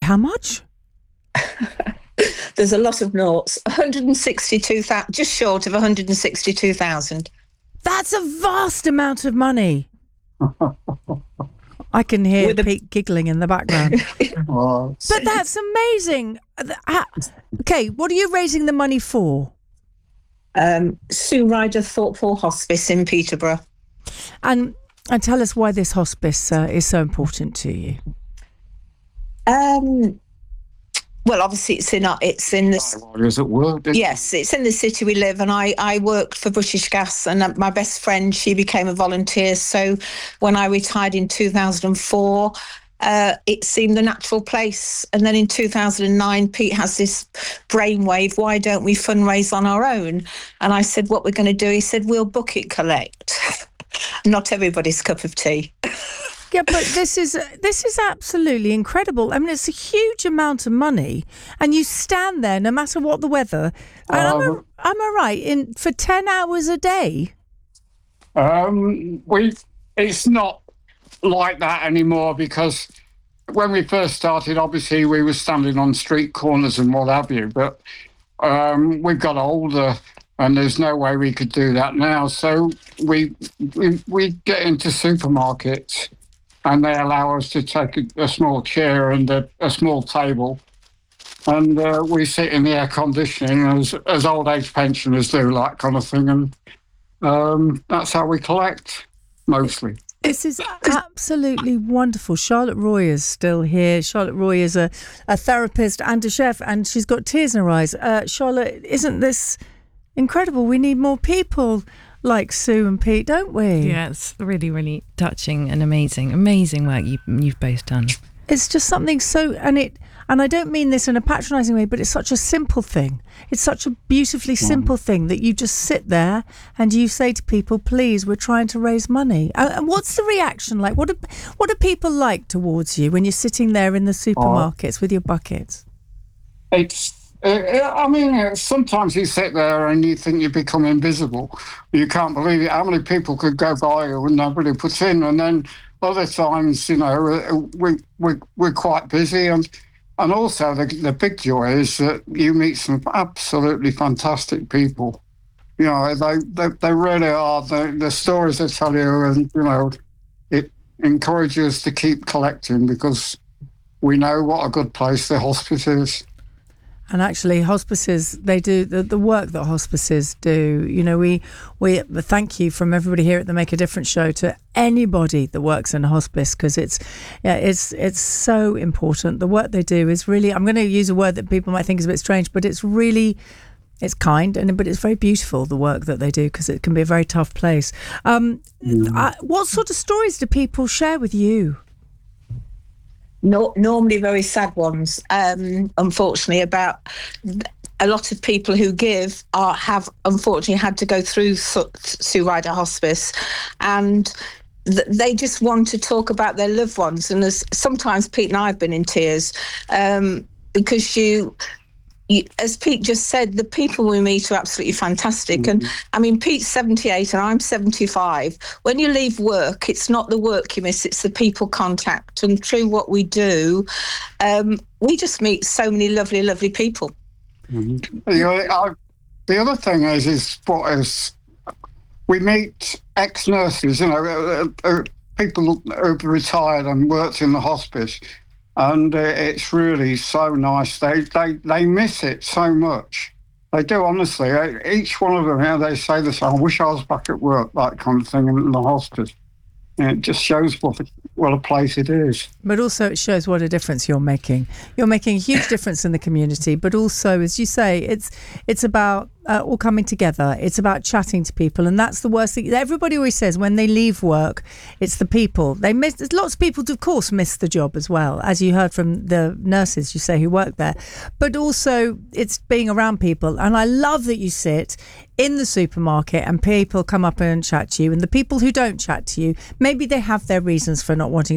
how much? There's a lot of noughts. 162,000, just short of 162,000. That's a vast amount of money. I can hear Pete giggling in the background. But that's amazing. Okay, what are you raising the money for? Sue Ryder Thoughtful Hospice in Peterborough. And tell us why this hospice is so important to you. Well, obviously it's in the yes, it's in the city we live, and I worked for British Gas, and my best friend, she became a volunteer. So when I retired in 2004, it seemed the natural place. And then in 2009, Pete has this brainwave, why don't we fundraise on our own? And I said, what we're going to do? He said, we'll bucket collect. Not everybody's cup of tea. Yeah, but this is absolutely incredible. I mean, it's a huge amount of money, and you stand there no matter what the weather. And am I right? For 10 hours a day? It's not like that anymore, because when we first started, obviously we were standing on street corners and what have you. But we got older, and there's no way we could do that now. So we get into supermarkets, and they allow us to take a small chair and a small table, and we sit in the air conditioning as old age pensioners do, that kind of thing, and that's how we collect mostly. This is absolutely wonderful. Charlotte Roy is still here. Charlotte Roy is a therapist and a chef, and she's got tears in her eyes. Charlotte, isn't this incredible? We need more people like Sue and Pete, don't we? Yeah, it's really, really touching and amazing work you've both done. It's just something so, and I don't mean this in a patronising way, but it's such a simple thing. It's such a beautifully simple thing that you just sit there and you say to people, please, we're trying to raise money. And what's the reaction like? What do people like towards you when you're sitting there in the supermarkets with your buckets? Sometimes you sit there and you think you become invisible. You can't believe it. How many people could go by you and nobody puts in? And then other times, we're quite busy. And also the big joy is that you meet some absolutely fantastic people. They really are. The stories they tell you, and, it encourages us to keep collecting, because we know what a good place the hospice is. And actually, hospices, they do the work that hospices do. We thank you from everybody here at the Make a Difference show to anybody that works in a hospice, because it's so important. The work they do is really, I'm going to use a word that people might think is a bit strange, but it's kind, but it's very beautiful, the work that they do, because it can be a very tough place. What sort of stories do people share with you? Normally very sad ones, unfortunately, about a lot of people who give have unfortunately had to go through Sue Ryder Hospice, and they just want to talk about their loved ones. And sometimes Pete and I have been in tears, because as Pete just said, the people we meet are absolutely fantastic. And I mean, Pete's 78 and I'm 75. When you leave work, it's not the work you miss, it's the people contact. And through what we do, we just meet so many lovely, lovely people. Mm-hmm. The other thing is we meet ex-nurses, people who've retired and worked in the hospice. And it's really so nice. They miss it so much. They do, honestly. Each one of them, they say this, I wish I was back at work, that kind of thing, in the hospice. And it just shows what a place it is. But also it shows what a difference you're making. You're making a huge difference in the community, but also, as you say, it's about all coming together. It's about chatting to people, and that's the worst thing. Everybody always says when they leave work, it's the people. There's lots of people, of course, miss the job as well, as you heard from the nurses, you say, who work there. But also, it's being around people. And I love that you sit in the supermarket and people come up and chat to you, and the people who don't chat to you, maybe they have their reasons for not wanting